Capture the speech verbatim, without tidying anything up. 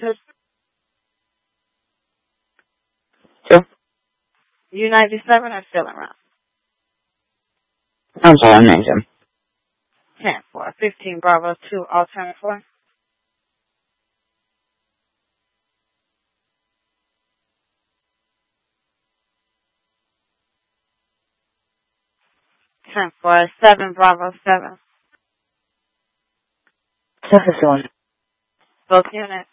two. Two. U ninety-seven or still around? I'm sorry, I'm ninety-seven. ten four. fifteen Bravo two, alternate four. ten four. seven Bravo seven. two fifty-one. Both units.